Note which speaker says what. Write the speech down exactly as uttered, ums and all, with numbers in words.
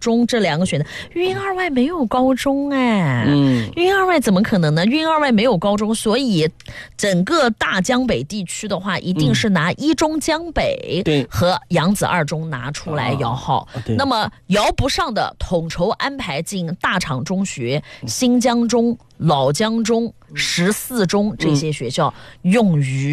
Speaker 1: 中这两个选择。云二外没有高中哎，
Speaker 2: 嗯，
Speaker 1: 云二外怎么可能呢？云二外没有高中，所以整个大江北地区的话，一定是拿一中江北和扬子二中拿出来摇号。
Speaker 2: 哦、
Speaker 1: 那么摇不上的，统筹安排进大厂中学、新疆中、老疆中、十四中这些学校，用于